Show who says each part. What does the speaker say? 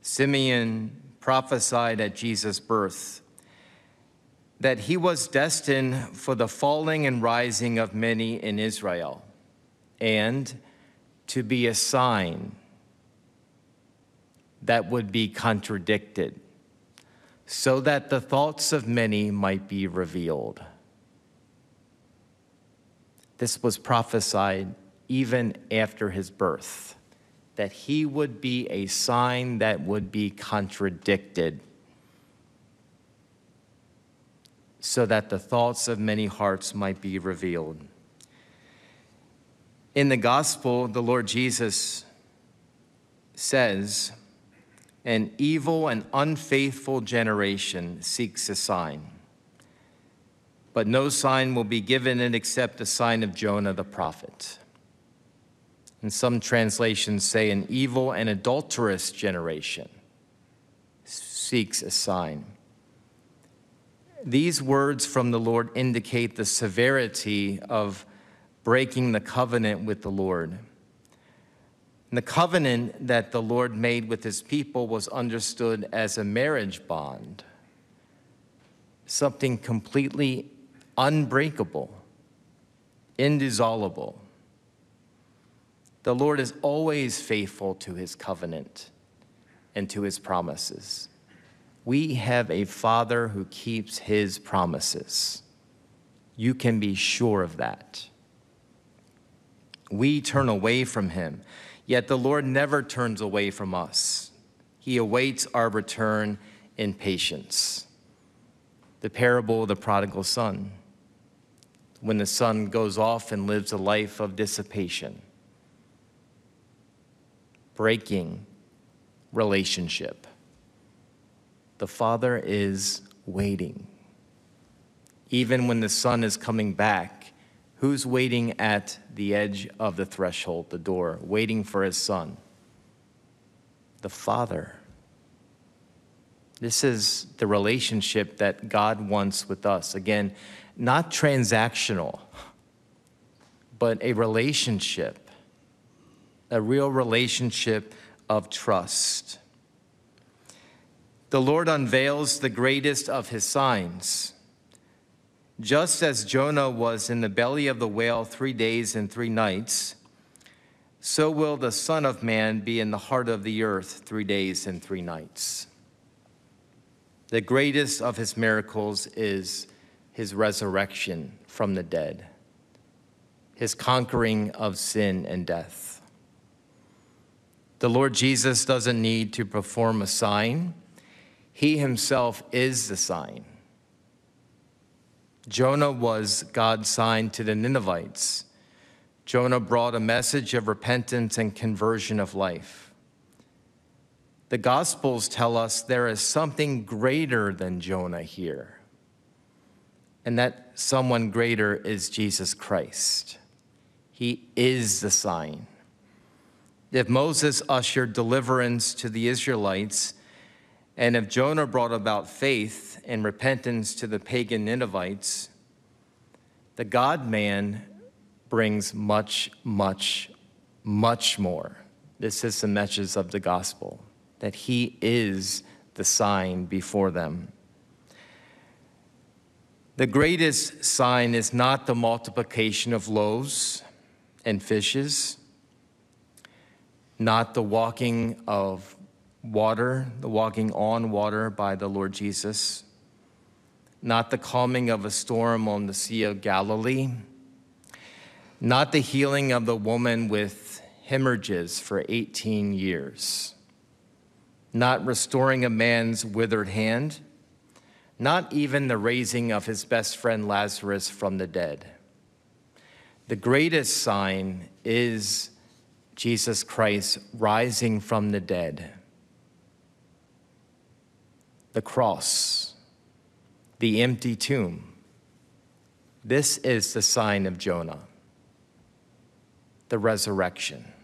Speaker 1: Simeon prophesied at Jesus' birth that he was destined for the falling and rising of many in Israel, and to be a sign that would be contradicted, so that the thoughts of many might be revealed. This was prophesied even after his birth, that he would be a sign that would be contradicted, so that the thoughts of many hearts might be revealed. In the gospel, the Lord Jesus says, "An evil and unfaithful generation seeks a sign, but no sign will be given it except the sign of Jonah the prophet." And some translations say an evil and adulterous generation seeks a sign. These words from the Lord indicate the severity of breaking the covenant with the Lord. And the covenant that the Lord made with his people was understood as a marriage bond, something completely unbreakable, indissoluble. The Lord is always faithful to his covenant and to his promises. We have a Father who keeps his promises. You can be sure of that. We turn away from him, yet the Lord never turns away from us. He awaits our return in patience. The parable of the prodigal son, when the son goes off and lives a life of dissipation, breaking relationship. The Father is waiting. Even when the Son is coming back, who's waiting at the edge of the threshold, the door, waiting for his Son? The Father. This is the relationship that God wants with us. Again, not transactional, but a relationship, a real relationship of trust. The Lord unveils the greatest of his signs. Just as Jonah was in the belly of the whale 3 days and 3 nights, so will the Son of Man be in the heart of the earth 3 days and 3 nights. The greatest of his miracles is his resurrection from the dead, his conquering of sin and death. The Lord Jesus doesn't need to perform a sign. He himself is the sign. Jonah was God's sign to the Ninevites. Jonah brought a message of repentance and conversion of life. The Gospels tell us there is something greater than Jonah here, and that someone greater is Jesus Christ. He is the sign. If Moses ushered deliverance to the Israelites, and if Jonah brought about faith and repentance to the pagan Ninevites, the God-man brings much, much, much more. This is the message of the gospel, that he is the sign before them. The greatest sign is not the multiplication of loaves and fishes, not the walking of water, the walking on water by the Lord Jesus, not the calming of a storm on the Sea of Galilee, not the healing of the woman with hemorrhages for 18 years, not restoring a man's withered hand, not even the raising of his best friend Lazarus from the dead. The greatest sign is Jesus Christ rising from the dead. The cross, the empty tomb. This is the sign of Jonah, the resurrection.